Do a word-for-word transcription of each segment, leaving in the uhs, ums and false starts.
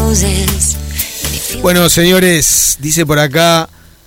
Bueno, señores, dice por acá,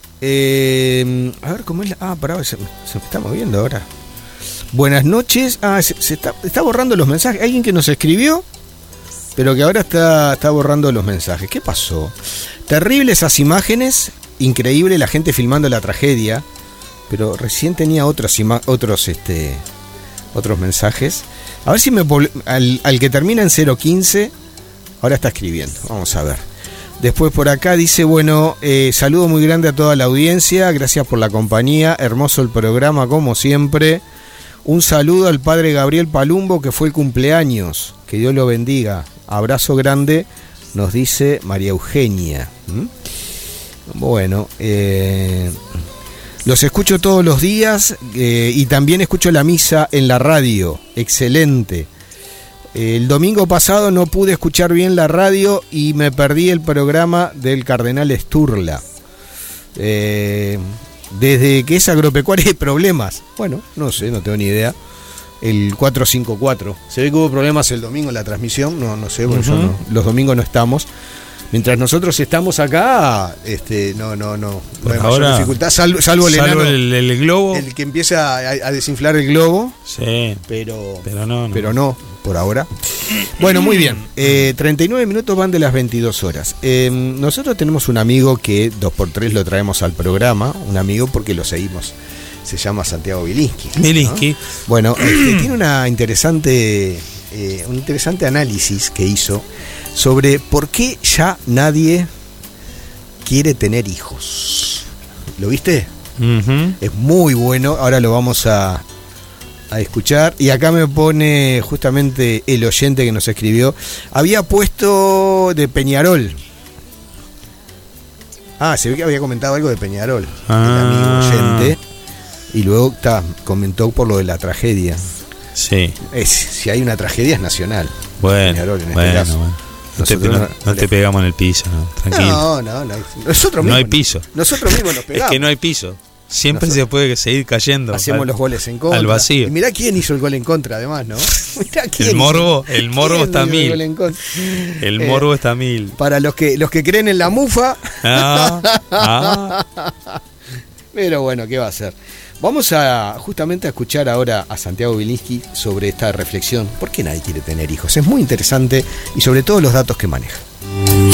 eh, a ver cómo es la, ah, pará, se, se me está moviendo ahora. Buenas noches. Ah, se, se está, está borrando los mensajes. Alguien que nos escribió, pero que ahora está, está borrando los mensajes. ¿Qué pasó? Terribles esas imágenes. Increíble la gente filmando la tragedia. Pero recién tenía otros, ima- otros, este, otros mensajes. A ver si me... Al, al que termina en cero quince, ahora está escribiendo. Vamos a ver. Después por acá dice, bueno, eh, saludo muy grande a toda la audiencia. Gracias por la compañía. Hermoso el programa, como siempre. Un saludo al padre Gabriel Palumbo, que fue el cumpleaños. Que Dios lo bendiga. Abrazo grande, nos dice María Eugenia. ¿Mm? Bueno, eh, los escucho todos los días eh, y también escucho la misa en la radio. Excelente. Eh, el domingo pasado no pude escuchar bien la radio y me perdí el programa del Cardenal Sturla. Eh... Desde que es agropecuaria hay problemas. Bueno, no sé, no tengo ni idea. El cuatro cinco cuatro. Se ve que hubo problemas el domingo en la transmisión. No, no sé, porque uh-huh. yo no, los domingos no estamos. Mientras nosotros estamos acá, este, no, no, no. No hay mayor dificultad, salvo, salvo el salvo enano, el, el globo. El que empieza a, a desinflar el globo. Sí. Pero, pero no, no. Pero no, por ahora. Bueno, muy bien. Eh, treinta y nueve minutos van de las veintidós horas. Eh, nosotros tenemos un amigo que dos por tres lo traemos al programa. Un amigo porque lo seguimos. Se llama Santiago Bilinski. Bilinski. ¿No? Bueno, este, tiene una interesante, eh, un interesante análisis que hizo sobre por qué ya nadie quiere tener hijos. ¿Lo viste? Uh-huh. Es muy bueno. Ahora lo vamos a... a escuchar, y acá me pone justamente el oyente que nos escribió, había puesto de Peñarol. Ah, se ve que había comentado algo de Peñarol, ah. el amigo oyente, y luego ta, comentó por lo de la tragedia. Sí. Es, si hay una tragedia es nacional. Bueno, Peñarol, en bueno, este caso. bueno. No, te, no, no, no te pegamos en el piso, no, tranquilo. No, no, no. Nosotros mismos, no hay piso. Nosotros mismos nos pegamos. Es que no hay piso. Siempre nosotros se puede seguir cayendo. Hacemos al, los goles en contra. Al vacío. Y mirá quién hizo el gol en contra, además, ¿no? Mirá quién el morbo, hizo, el morbo está a mil. El, el eh, morbo está a mil. Para los que los que creen en la mufa. Ah, ah. Pero bueno, ¿qué va a hacer? Vamos a justamente a escuchar ahora a Santiago Bilinski sobre esta reflexión. ¿Por qué nadie quiere tener hijos? Es muy interesante y sobre todo los datos que maneja.